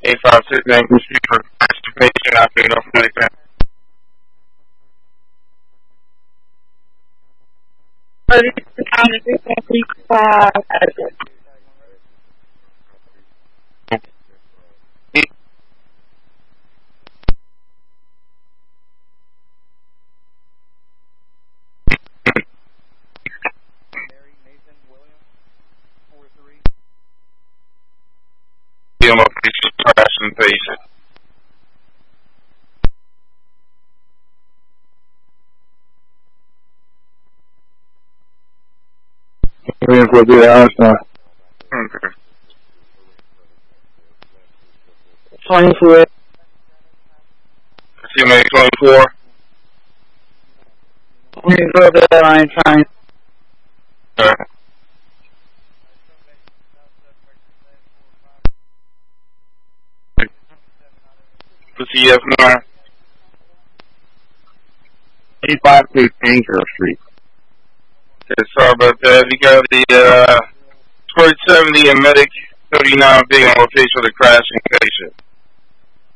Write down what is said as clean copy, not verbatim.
856 Anchor Street for participation. I've been off medic. Crashing patient. Waiting for the answer. Okay. 24. CMA 24. Waiting for the line time. CF9. 856 Anchor Street. Okay, sorry about that. We got the Squirt 70 and Medic 39 being on location for the crashing patient.